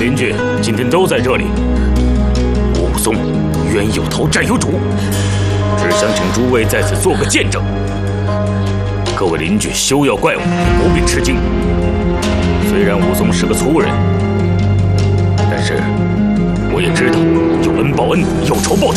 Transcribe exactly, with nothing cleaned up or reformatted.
邻居今天都在这里。武松冤有头债有主，只想请诸位在此做个见证。各位邻居休要怪我，不必吃惊。虽然武松是个粗人，但是我也知道有恩报恩，有仇报仇。